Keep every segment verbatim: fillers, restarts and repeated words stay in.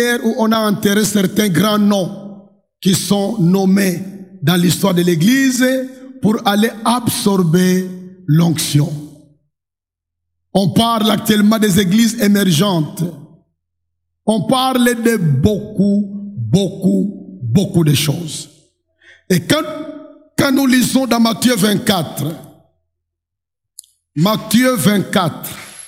où on a enterré certains grands noms qui sont nommés dans l'histoire de l'Église pour aller absorber l'onction. On parle actuellement des églises émergentes. On parle de beaucoup, beaucoup, beaucoup de choses. Et quand, quand nous lisons dans Matthieu vingt-quatre, Matthieu vingt-quatre,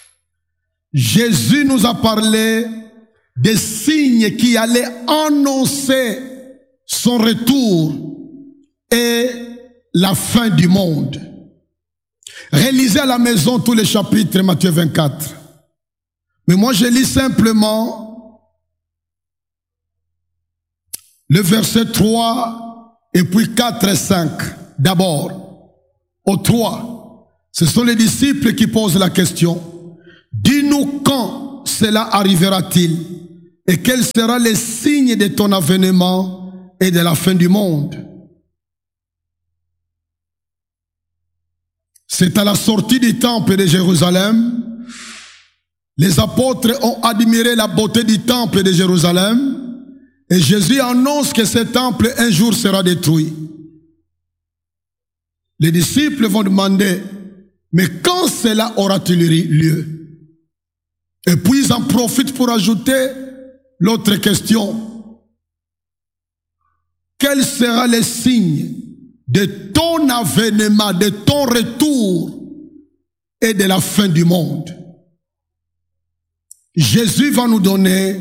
Jésus nous a parlé des signes qui allaient annoncer son retour et la fin du monde. Relisez à la maison tous les chapitres de Matthieu vingt-quatre. Mais moi je lis simplement le verset trois et puis quatre et cinq. D'abord, au trois, ce sont les disciples qui posent la question. Dis-nous quand cela arrivera-t-il et quels seront les signes de ton avènement et de la fin du monde? C'est à la sortie du temple de Jérusalem. Les apôtres ont admiré la beauté du temple de Jérusalem. Et Jésus annonce que ce temple un jour sera détruit. Les disciples vont demander, mais quand cela aura-t-il lieu? Et puis ils en profitent pour ajouter l'autre question. Quels seront les signes de ton avènement, de ton retour et de la fin du monde? Jésus va nous donner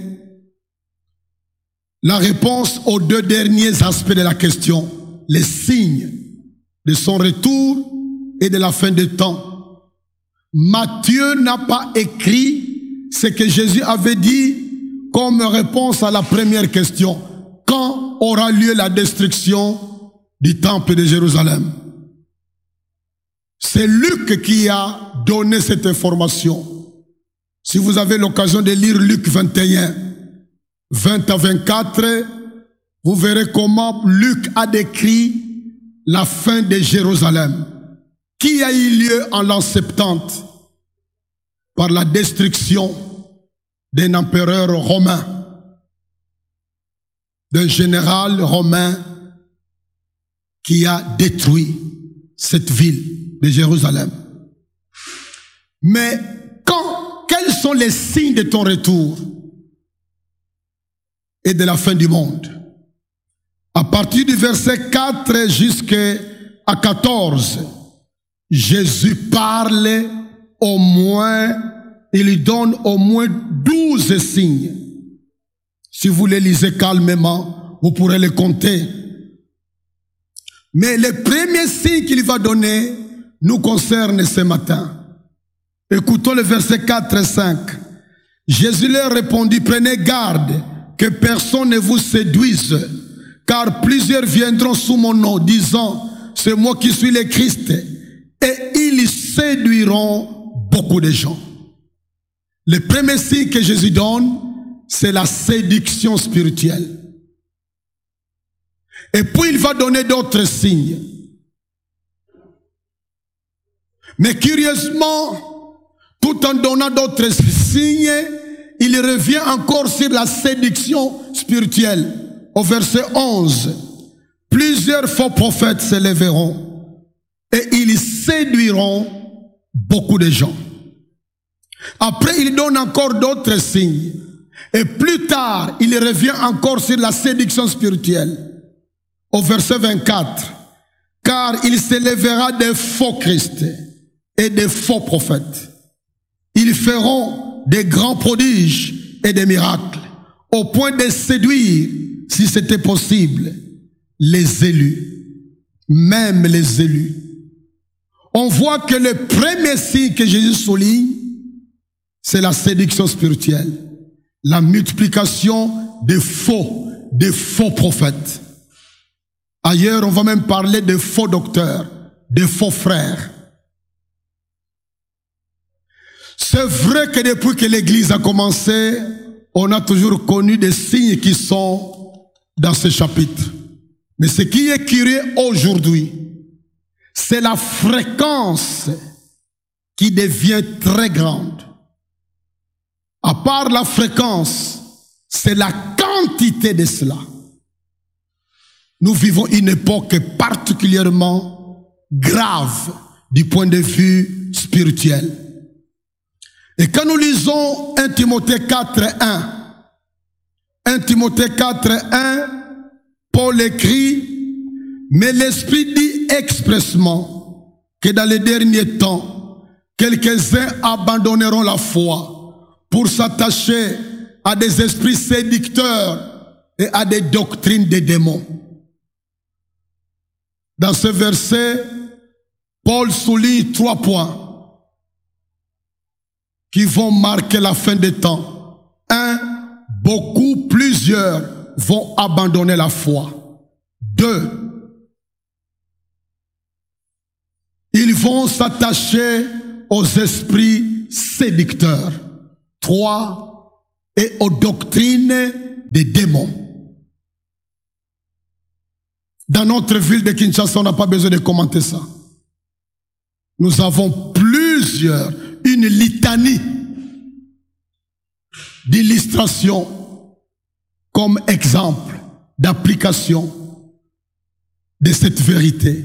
la réponse aux deux derniers aspects de la question, les signes de son retour et de la fin des temps. Matthieu n'a pas écrit ce que Jésus avait dit comme réponse à la première question. Quand aura lieu la destruction du temple de Jérusalem? C'est Luc qui a donné cette information. Si vous avez l'occasion de lire Luc vingt et un, vingt à vingt-quatre, vous verrez comment Luc a décrit la fin de Jérusalem, qui a eu lieu en l'an soixante-dix par la destruction d'un empereur romain, d'un général romain qui a détruit cette ville de Jérusalem. Mais quand, quels sont les signes de ton retour et de la fin du monde? À partir du verset quatre jusqu'à quatorze, Jésus parle au moins, il donne au moins douze signes. Si vous les lisez calmement, vous pourrez les compter. Mais le premier signe qu'il va donner nous concerne ce matin. Écoutons le verset quatre et cinq. Jésus leur répondit, prenez garde que personne ne vous séduise, car plusieurs viendront sous mon nom, disant, c'est moi qui suis le Christ, et ils séduiront beaucoup de gens. Le premier signe que Jésus donne, c'est la séduction spirituelle. Et puis il va donner d'autres signes. Mais curieusement, tout en donnant d'autres signes, il revient encore sur la séduction spirituelle. Au verset onze, plusieurs faux prophètes se lèveront et ils séduiront beaucoup de gens. Après, il donne encore d'autres signes. Et plus tard, il revient encore sur la séduction spirituelle. Au verset vingt-quatre, car il se lèvera des faux Christ et des faux prophètes. Ils feront des grands prodiges et des miracles, au point de séduire, si c'était possible, les élus, même les élus. On voit que le premier signe que Jésus souligne, c'est la séduction spirituelle, la multiplication des faux, des faux prophètes. Ailleurs, on va même parler de faux docteurs, de faux frères. C'est vrai que depuis que l'Église a commencé, on a toujours connu des signes qui sont dans ce chapitre. Mais ce qui est curieux aujourd'hui, c'est la fréquence qui devient très grande. À part la fréquence, c'est la quantité de cela. Nous vivons une époque particulièrement grave du point de vue spirituel. Et quand nous lisons un Timothée quatre, un, un Timothée quatre, un, Paul écrit, mais l'Esprit dit expressement que dans les derniers temps, quelques-uns abandonneront la foi pour s'attacher à des esprits séducteurs et à des doctrines des démons. Dans ce verset, Paul souligne trois points qui vont marquer la fin des temps. Un, beaucoup, plusieurs vont abandonner la foi. Deux, ils vont s'attacher aux esprits séducteurs. Trois, et aux doctrines des démons. Dans notre ville de Kinshasa, on n'a pas besoin de commenter ça. Nous avons plusieurs, une litanie d'illustrations comme exemple d'application de cette vérité.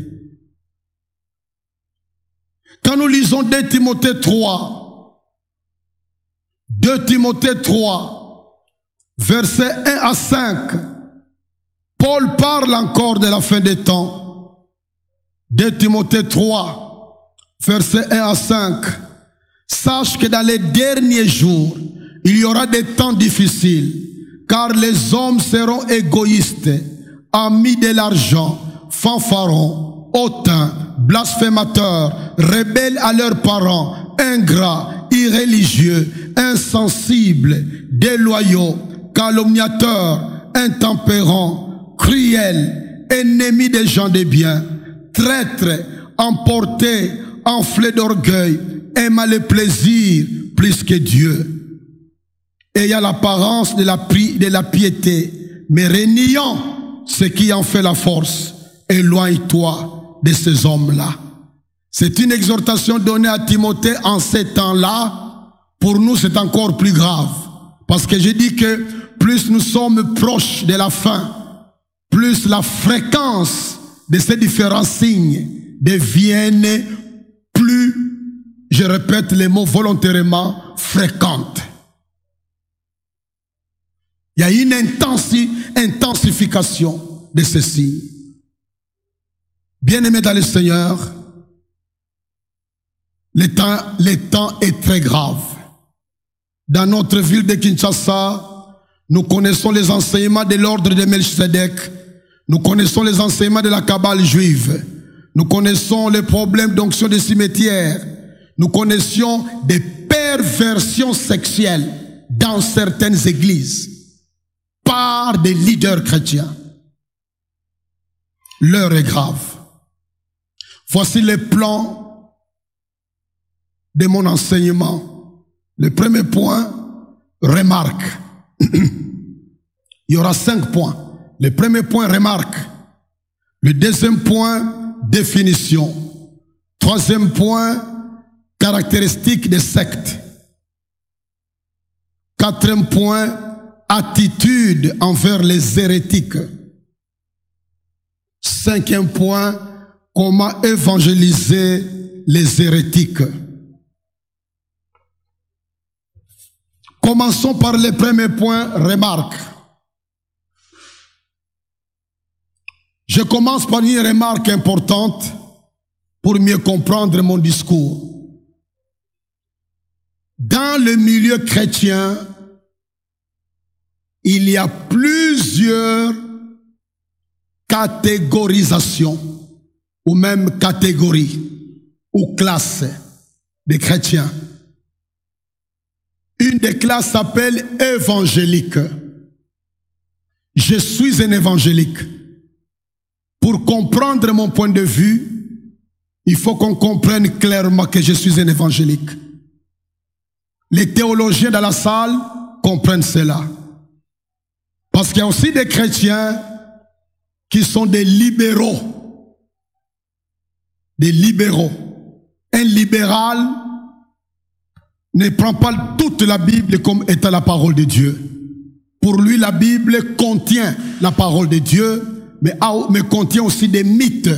Quand nous lisons deux Timothée trois, deux Timothée trois, versets un à cinq, Paul parle encore de la fin des temps. deux Timothée trois, versets un à cinq. Sache que dans les derniers jours, il y aura des temps difficiles, car les hommes seront égoïstes, amis de l'argent, fanfarons, hautains, blasphémateurs, rebelles à leurs parents, ingrats, irréligieux, insensibles, déloyaux, calomniateurs, intempérants, cruels, ennemis des gens de bien, traîtres, emportés, enflés d'orgueil, aimant le plaisir plus que Dieu, ayant l'apparence de la, de la piété, mais reniant ce qui en fait la force. Éloigne-toi de ces hommes-là. C'est une exhortation donnée à Timothée en ces temps-là. Pour nous, c'est encore plus grave. Parce que je dis que plus nous sommes proches de la fin, plus la fréquence de ces différents signes deviennent plus, je répète les mots volontairement, fréquentes. Il y a une intensi, intensification de ces signes. Bien-aimés dans le Seigneur, le temps, le temps est très grave. Dans notre ville de Kinshasa, nous connaissons les enseignements de l'ordre de Melchizedek. Nous connaissons les enseignements de la Kabbale juive. Nous connaissons les problèmes d'onction des cimetières. Nous connaissions des perversions sexuelles dans certaines églises par des leaders chrétiens. L'heure est grave. Voici les plans de mon enseignement. Le premier point, remarque. Il y aura cinq points. Le premier point, remarque. Le deuxième point, définition. Troisième point, caractéristiques des sectes. Quatrième point, attitude envers les hérétiques. Cinquième point, comment évangéliser les hérétiques. Commençons par le premier point, remarque. Je commence par une remarque importante pour mieux comprendre mon discours. Dans le milieu chrétien, il y a plusieurs catégorisations ou même catégories ou classes de chrétiens. Une des classes s'appelle évangélique. Je suis un évangélique. Pour comprendre mon point de vue, il faut qu'on comprenne clairement que je suis un évangélique. Les théologiens dans la salle comprennent cela. Parce qu'il y a aussi des chrétiens qui sont des libéraux. Des libéraux. Un libéral ne prend pas toute la Bible comme étant la parole de Dieu. Pour lui, la Bible contient la parole de Dieu, mais, mais contient aussi des mythes.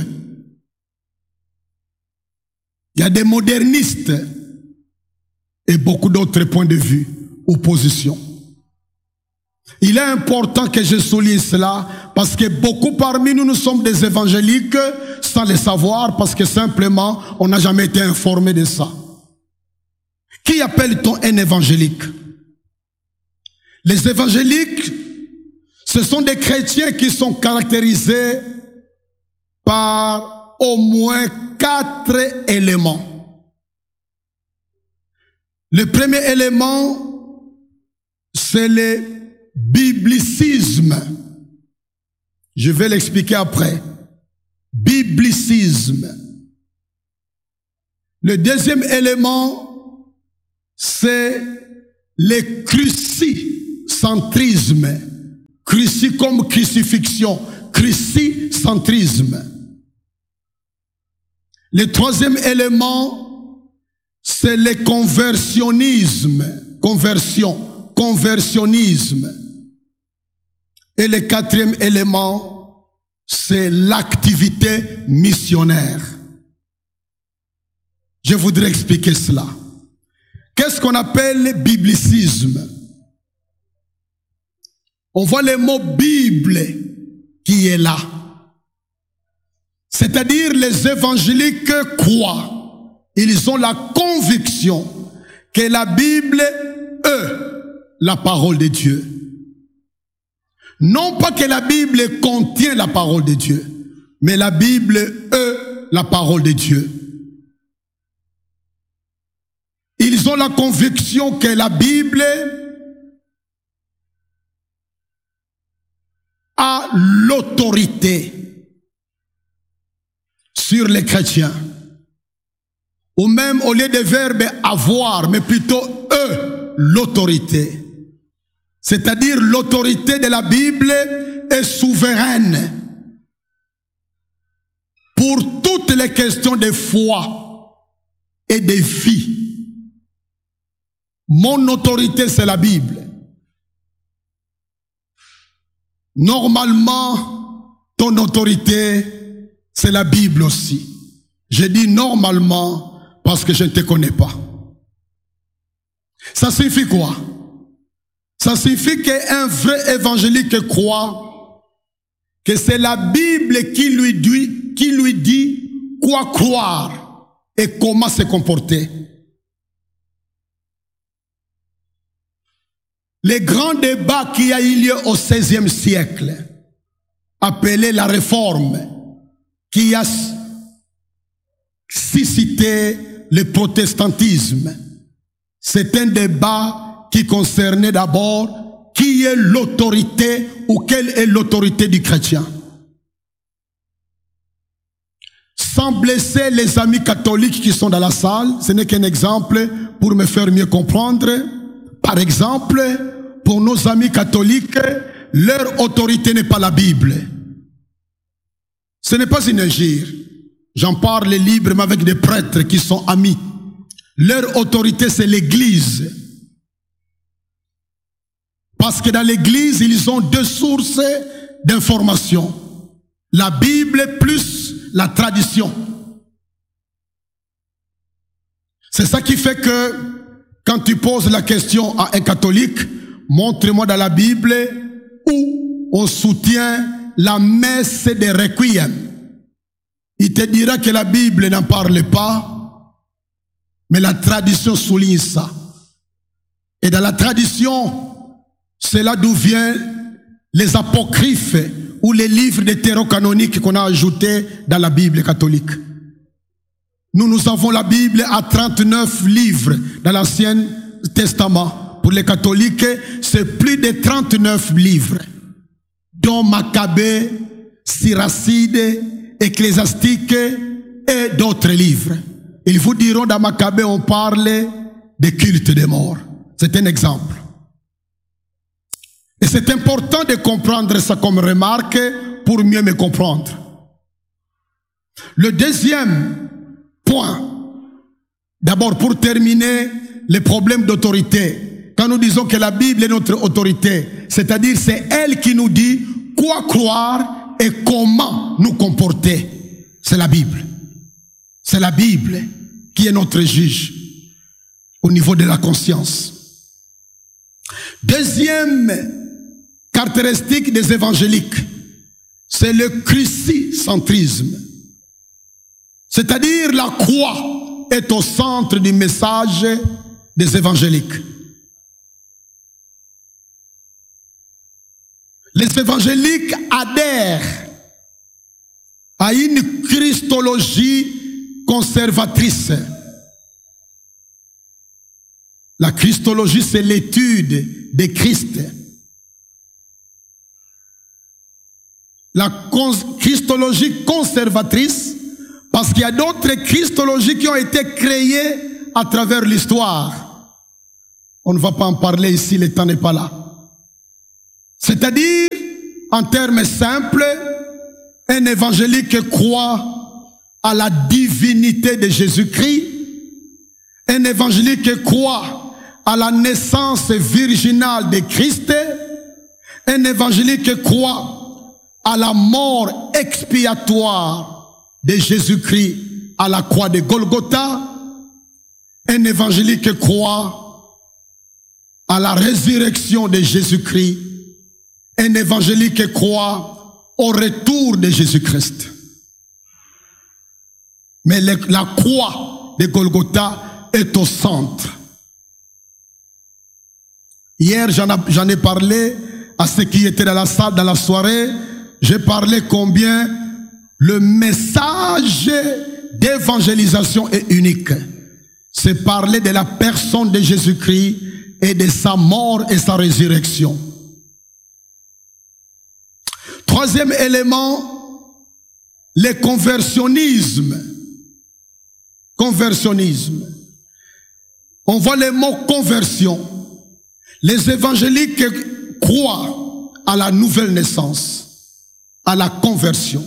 Il y a des modernistes et beaucoup d'autres points de vue ou positions. Il est important que je souligne cela parce que beaucoup parmi nous, nous sommes des évangéliques sans le savoir parce que simplement, on n'a jamais été informé de ça. Qui appelle-t-on un évangélique? Les évangéliques, ce sont des chrétiens qui sont caractérisés par au moins quatre éléments. Le premier élément, c'est le biblicisme. Je vais l'expliquer après. Biblicisme. Le deuxième élément, c'est le crucicentrisme. Cruci comme crucifixion. Crucicentrisme. Le troisième élément, c'est le conversionnisme. Conversion. Conversionnisme. Et le quatrième élément, c'est l'activité missionnaire. Je voudrais expliquer cela. Qu'est-ce qu'on appelle le biblicisme? On voit le mot Bible qui est là. C'est-à-dire les évangéliques croient. Ils ont la conviction que la Bible est la parole de Dieu. Non pas que la Bible contient la parole de Dieu, mais la Bible est la parole de Dieu. Ils ont la conviction que la Bible a l'autorité sur les chrétiens. Ou même au lieu de verbe avoir, mais plutôt eux, l'autorité. C'est-à-dire l'autorité de la Bible est souveraine pour toutes les questions de foi et de vie. Mon autorité, c'est la Bible. Normalement, ton autorité, c'est la Bible aussi. Je dis normalement parce que je ne te connais pas. Ça signifie quoi? Ça signifie qu'un vrai évangélique croit que c'est la Bible qui lui dit, qui lui dit quoi croire et comment se comporter. Le grand débat qui a eu lieu au seizième siècle, appelé la Réforme, qui a suscité le protestantisme, c'est un débat qui concernait d'abord qui est l'autorité ou quelle est l'autorité du chrétien. Sans blesser les amis catholiques qui sont dans la salle, ce n'est qu'un exemple pour me faire mieux comprendre. Par exemple, pour nos amis catholiques, leur autorité n'est pas la Bible. Ce n'est pas une injure. J'en parle librement avec des prêtres qui sont amis. Leur autorité, c'est l'Église. Parce que dans l'Église, ils ont deux sources d'information. La Bible plus la tradition. C'est ça qui fait que quand tu poses la question à un catholique, montre-moi dans la Bible où on soutient la messe des requiem. Il te dira que la Bible n'en parle pas, mais la tradition souligne ça. Et dans la tradition, c'est là d'où viennent les apocryphes ou les livres deutérocanoniques qu'on a ajoutés dans la Bible catholique. Nous, nous avons la Bible à trente-neuf livres dans l'Ancien Testament. Pour les catholiques, c'est plus de trente-neuf livres, dont Maccabée, Siracide, Ecclésiastique et d'autres livres. Ils vous diront dans Maccabée, on parle des cultes des morts. C'est un exemple. Et c'est important de comprendre ça comme remarque pour mieux me comprendre. Le deuxième point, d'abord pour terminer, les problèmes d'autorité. quand nous disons que la Bible est notre autorité, c'est-à-dire c'est elle qui nous dit quoi croire et comment nous comporter. C'est la Bible. C'est la Bible qui est notre juge au niveau de la conscience. Deuxième caractéristique des évangéliques, c'est le christicentrisme. C'est-à-dire la croix est au centre du message des évangéliques. Les évangéliques adhèrent à une christologie conservatrice. La christologie, c'est l'étude de Christ. La christologie conservatrice, parce qu'il y a d'autres christologies qui ont été créées à travers l'histoire. On ne va pas en parler ici, le temps n'est pas là. C'est-à-dire, en termes simples, un évangélique croit à la divinité de Jésus-Christ. Un évangélique croit à la naissance virginale de Christ. Un évangélique croit à la mort expiatoire de Jésus-Christ à la croix de Golgotha. Un évangélique croit à la résurrection de Jésus-Christ. Un évangélique croit au retour de Jésus-Christ. Mais le, la croix de Golgotha est au centre. Hier, j'en ai parlé à ceux qui étaient dans la salle, dans la soirée. J'ai parlé combien le message d'évangélisation est unique. C'est parler de la personne de Jésus-Christ et de sa mort et sa résurrection. Troisième élément, le conversionnisme. Conversionnisme. On voit le mot conversion. Les évangéliques croient à la nouvelle naissance, à la conversion.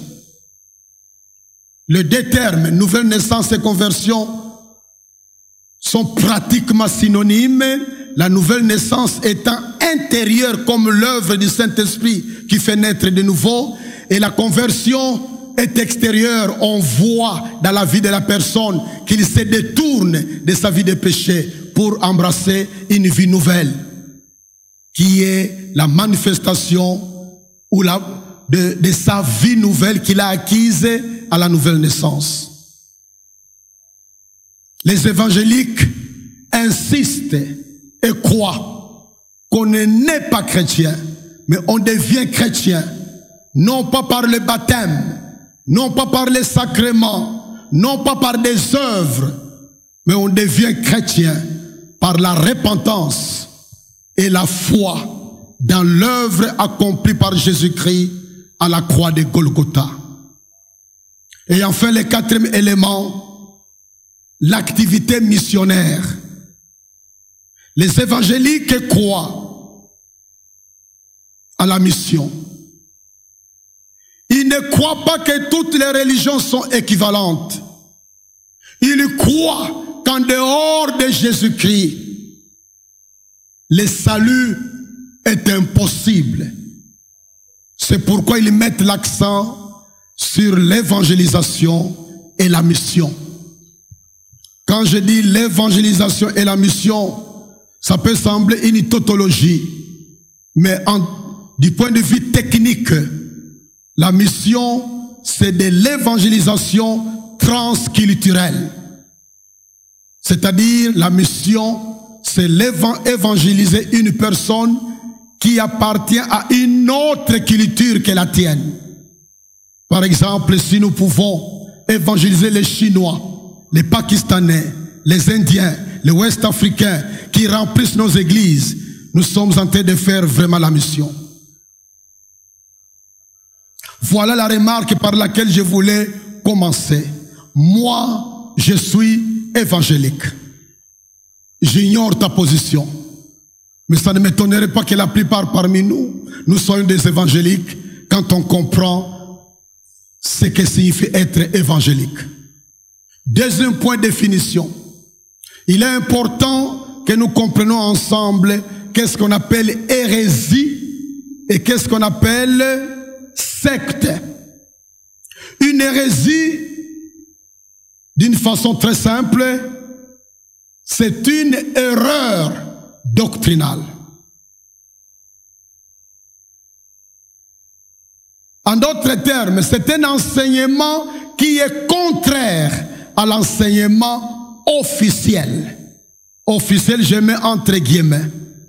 Les deux termes, nouvelle naissance et conversion, sont pratiquement synonymes. La nouvelle naissance étant intérieure comme l'œuvre du Saint-Esprit qui fait naître de nouveau, et la conversion est extérieure. On voit dans la vie de la personne qu'il se détourne de sa vie de péché pour embrasser une vie nouvelle, qui est la manifestation ou la, de, de sa vie nouvelle qu'il a acquise à la nouvelle naissance. Les évangéliques insistent et croient qu'on n'est pas chrétien, mais on devient chrétien, non pas par le baptême, non pas par les sacrements, non pas par des œuvres, mais on devient chrétien par la repentance et la foi dans l'œuvre accomplie par Jésus-Christ à la croix de Golgotha. Et enfin, le quatrième élément, l'activité missionnaire. Les évangéliques croient à la mission. Ils ne croient pas que toutes les religions sont équivalentes. Ils croient qu'en dehors de Jésus-Christ, le salut est impossible. C'est pourquoi ils mettent l'accent sur l'évangélisation et la mission. Quand je dis l'évangélisation et la mission, ça peut sembler une tautologie, mais en, du point de vue technique, la mission, c'est de l'évangélisation transculturelle. C'est-à-dire, la mission, c'est évangéliser une personne qui appartient à une autre culture que la tienne. Par exemple, si nous pouvons évangéliser les Chinois, les Pakistanais, les Indiens, les Ouest-Africains qui remplissent nos églises, nous sommes en train de faire vraiment la mission. Voilà la remarque par laquelle je voulais commencer. Moi, je suis évangélique. J'ignore ta position. Mais ça ne m'étonnerait pas que la plupart parmi nous, nous soyons des évangéliques quand on comprend ce que signifie être évangélique. Deuxième point de définition. Il est important que nous comprenons ensemble qu'est-ce qu'on appelle hérésie et qu'est-ce qu'on appelle secte. Une hérésie, d'une façon très simple, c'est une erreur doctrinale. En d'autres termes, c'est un enseignement qui est contraire à l'enseignement officiel. Officiel, je mets entre guillemets.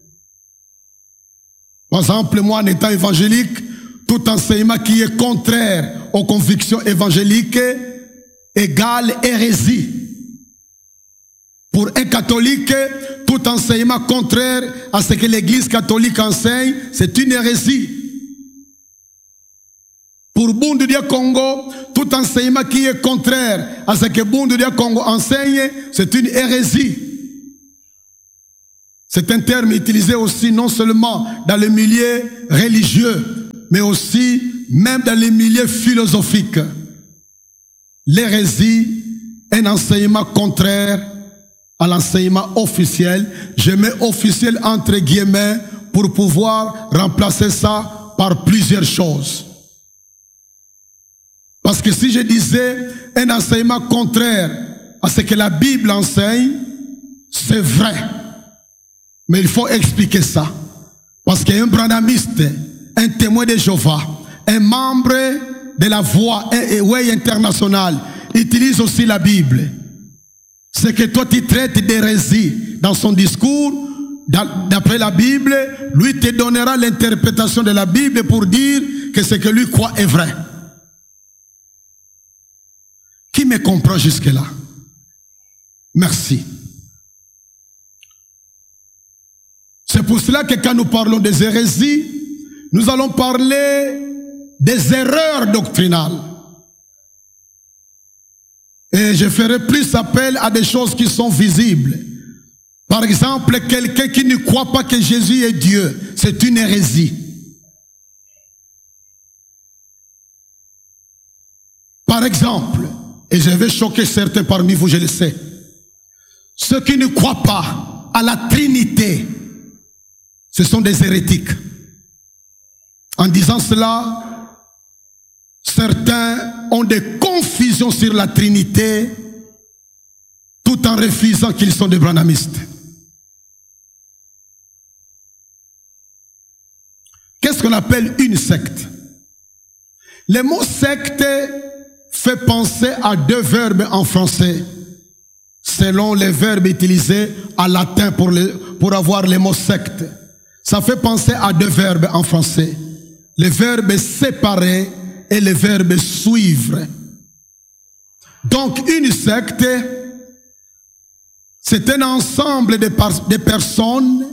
Par exemple, moi, en étant évangélique, tout enseignement qui est contraire aux convictions évangéliques égale hérésie. Pour un catholique, tout enseignement contraire à ce que l'Église catholique enseigne, c'est une hérésie. Pour Bundu Dia Congo, tout enseignement qui est contraire à ce que Bundu Dia Congo enseigne, c'est une hérésie. C'est un terme utilisé aussi non seulement dans le milieu religieux, mais aussi même dans les milieux philosophiques. L'hérésie est un enseignement contraire à l'enseignement officiel. Je mets officiel entre guillemets pour pouvoir remplacer ça par plusieurs choses. Parce que si je disais un enseignement contraire à ce que la Bible enseigne, c'est vrai. Mais il faut expliquer ça. Parce qu'un branhamiste, un témoin de Jéhovah, un membre de la Voix Way internationale, utilise aussi la Bible. Ce que toi tu traites d'hérésie dans son discours, d'après la Bible, lui te donnera l'interprétation de la Bible pour dire que ce que lui croit est vrai. Qui me comprend jusque-là? Merci. C'est pour cela que quand nous parlons des hérésies, nous allons parler des erreurs doctrinales. Et je ferai plus appel à des choses qui sont visibles. Par exemple, quelqu'un qui ne croit pas que Jésus est Dieu, c'est une hérésie. Par exemple, et je vais choquer certains parmi vous, je le sais, ceux qui ne croient pas à la Trinité, ce sont des hérétiques. En disant cela, certains ont des confusions sur la Trinité tout en refusant qu'ils sont des branhamistes. Qu'est-ce qu'on appelle une secte? Le mot secte fait penser à deux verbes en français, selon les verbes utilisés en latin pour, les, pour avoir le mot secte. Ça fait penser à deux verbes en français. Le verbe séparer et le verbe suivre. Donc une secte, c'est un ensemble de, de personnes